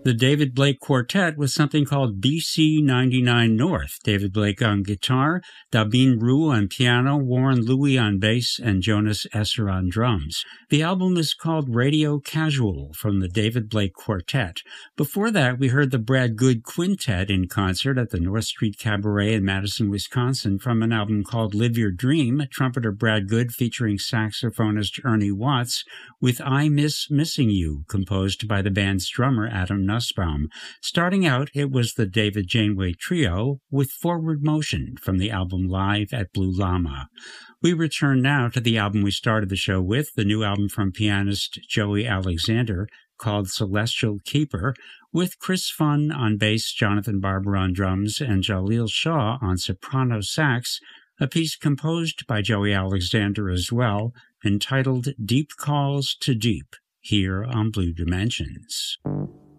the David Blake Quartet with something called BC 99 North. David Blake on guitar, Dabin Rue on piano, Warren Louie on bass, and Jonas Esser on drums. The album is called Radio Casual from the David Blake Quartet. Before that, we heard the Brad Good Quintet in concert at the North Street Cabaret in Madison, Wisconsin from an album called Live Your Dream, trumpeter Brad Good featuring saxophonist Ernie Watts with I Miss Missing You, composed by the band's drummer Adam Nussbaum. Starting out, it was the David Janeway Trio with Forward Motion from the album Live at Blue Llama. We return now to the album we started the show with, the new album from pianist Joey Alexander called Celestial Keeper, with Chris Funn on bass, Jonathan Barber on drums, and Jaleel Shaw on soprano sax, a piece composed by Joey Alexander as well, entitled Deep Calls to Deep, here on Blue Dimensions.